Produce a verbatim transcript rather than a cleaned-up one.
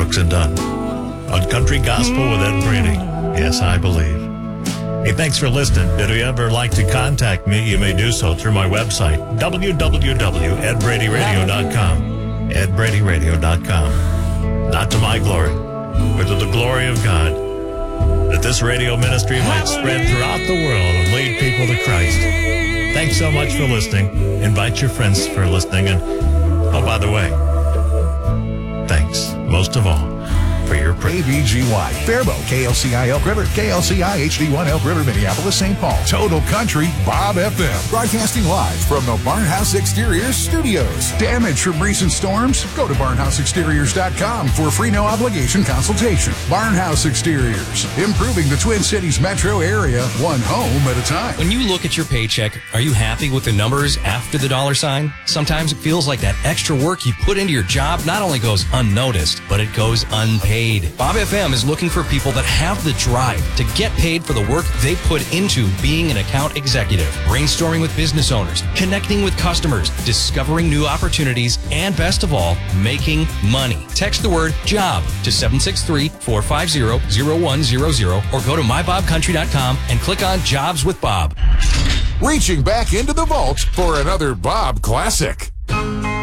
Brooks and Dunn on Country Gospel with Ed Brady. Yes, I believe. Hey, thanks for listening. If you ever like to contact me, you may do so through my website, w w w dot ed brady radio dot com. ed brady radio dot com. Not to my glory, but to the glory of God, that this radio ministry might spread throughout the world and lead people to Christ. Thanks so much for listening. Invite your friends for listening. And, oh, by the way, thanks, most of all, for your praise. A B G Y, Faribault, K L C I Elk River, K L C I H D one Elk River, Minneapolis, Saint Paul. Total Country, Bob F M. Broadcasting live from the Barnhouse Exteriors Studios. Damage from recent storms? Go to barnhouse exteriors dot com for a free no-obligation consultation. Barnhouse Exteriors, improving the Twin Cities metro area, one home at a time. When you look at your paycheck, are you happy with the numbers after the dollar sign? Sometimes it feels like that extra work you put into your job not only goes unnoticed, but it goes unpaid. Bob F M is looking for people that have the drive to get paid for the work they put into being an account executive, brainstorming with business owners, connecting with customers, discovering new opportunities, and best of all, making money. Text the word JOB to seven six three, four five zero, zero one zero zero or go to my bob country dot com and click on Jobs with Bob. Reaching back into the vault for another Bob Classic.